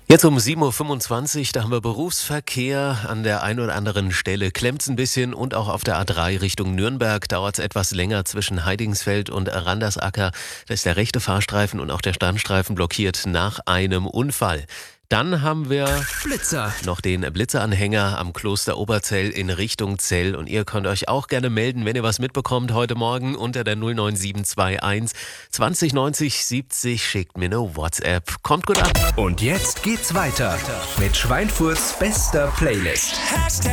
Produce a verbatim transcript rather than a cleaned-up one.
Jetzt um sieben Uhr fünfundzwanzig, da haben wir Berufsverkehr. An der einen oder anderen Stelle klemmt's ein bisschen und auch auf der A drei Richtung Nürnberg dauert's etwas länger zwischen Heidingsfeld und Randersacker. Da ist der rechte Fahrstreifen und auch der Standstreifen blockiert nach einem Unfall. Dann haben wir Blitzer. noch den Blitzeranhänger am Kloster Oberzell in Richtung Zell. Und ihr könnt euch auch gerne melden, wenn ihr was mitbekommt heute Morgen unter der null neun sieben zwei eins zwanzig neunzig siebzig. Schickt mir eine WhatsApp. Kommt gut an. Und jetzt geht's weiter mit Schweinfurts bester Playlist.